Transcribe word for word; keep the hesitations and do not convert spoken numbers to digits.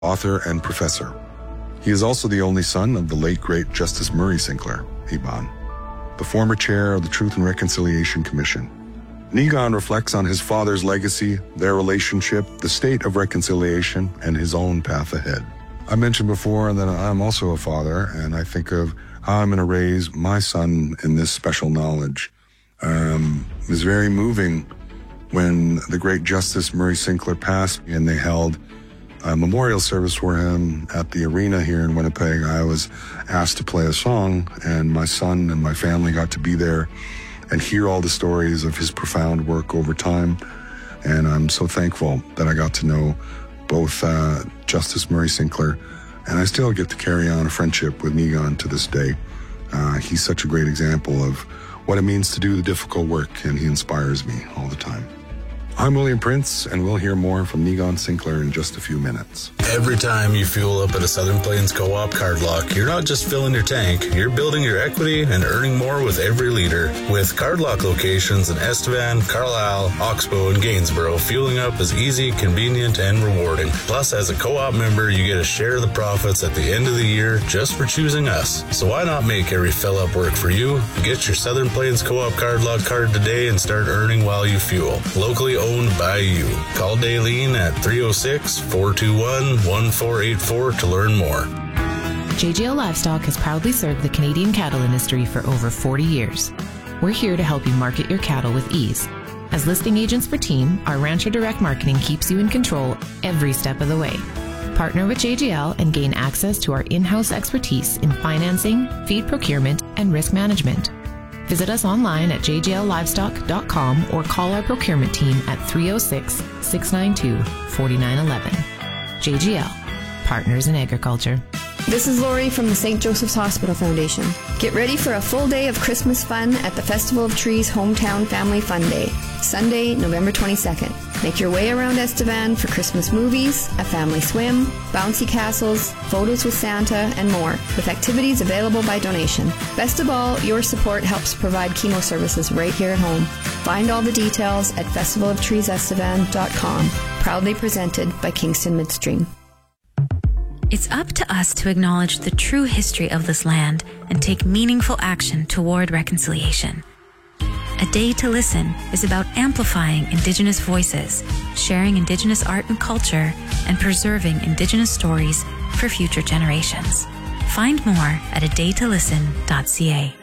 author and professor. He is also the only son of the late, great Justice Murray Sinclair, Eban, the former chair of the Truth and Reconciliation Commission. Niigaan reflects on his father's legacy, their relationship, the state of reconciliation, and his own path ahead. I mentioned before that I'm also a father, and I think of how I'm going to raise my son in this special knowledge. Um, it was very moving when the great Justice Murray Sinclair passed, and they held a memorial service for him at the arena here in Winnipeg. I was asked to play a song, and my son and my family got to be there and hear all the stories of his profound work over time. And I'm so thankful that I got to know both uh, Justice Murray Sinclair, and I still get to carry on a friendship with Niigaan to this day. Uh, he's such a great example of what it means to do the difficult work, and he inspires me all the time. I'm William Prince, and we'll hear more from Niigaan Sinclair in just a few minutes. Every time you fuel up at a Southern Plains Co-op card lock, you're not just filling your tank, you're building your equity and earning more with every liter. With card lock locations in Estevan, Carlisle, Oxbow, and Gainsborough, fueling up is easy, convenient, and rewarding. Plus, as a co-op member, you get a share of the profits at the end of the year just for choosing us. So why not make every fill-up work for you? Get your Southern Plains Co-op card lock card today and start earning while you fuel. Locally owned by you. Call Daylene at three oh six, four two one, one four eight four to learn more. J G L Livestock has proudly served the Canadian cattle industry for over forty years. We're here to help you market your cattle with ease. As listing agents for Team, our Rancher Direct Marketing keeps you in control every step of the way. Partner with J G L and gain access to our in-house expertise in financing, feed procurement, and risk management. Visit us online at j g l livestock dot com or call our procurement team at three oh six, six nine two, four nine one one. J G L, Partners in Agriculture. This is Lori from the Saint Joseph's Hospital Foundation. Get ready for a full day of Christmas fun at the Festival of Trees Hometown Family Fun Day, Sunday, November twenty-second. Make your way around Estevan for Christmas movies, a family swim, bouncy castles, photos with Santa, and more, with activities available by donation. Best of all, your support helps provide chemo services right here at home. Find all the details at festival of trees estevan dot com. Proudly presented by Kingston Midstream. It's up to us to acknowledge the true history of this land and take meaningful action toward reconciliation. A Day to Listen is about amplifying Indigenous voices, sharing Indigenous art and culture, and preserving Indigenous stories for future generations. Find more at a day to listen dot c a.